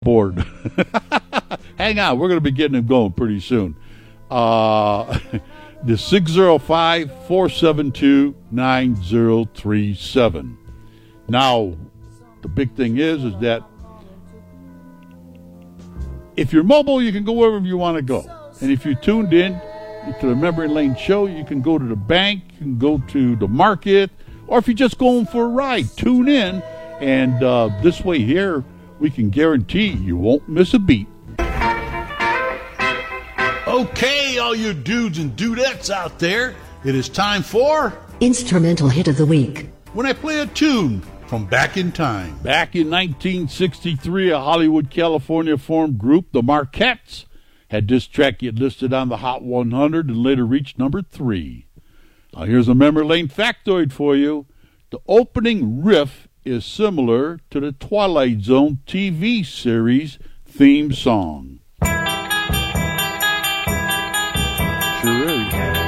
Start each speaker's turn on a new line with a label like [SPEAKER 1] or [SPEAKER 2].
[SPEAKER 1] board. Hang on, we're going to be getting them going pretty soon. The 605-472-9037. Now, the big thing is that if you're mobile, you can go wherever you want to go. And if you're tuned in to the Memory Lane show, you can go to the bank, you can go to the market, or if you're just going for a ride, tune in. And this way here, we can guarantee you won't miss a beat. Okay, all you dudes and dudettes out there, it is time for
[SPEAKER 2] Instrumental Hit of the Week.
[SPEAKER 1] When I play a tune from back in time. Back in 1963, a Hollywood, California formed group, the Marquettes, had this track get listed on the Hot 100 and later reached number 3. Now here's a Memory Lane factoid for you. The opening riff is similar to the Twilight Zone TV series theme song. Sure is.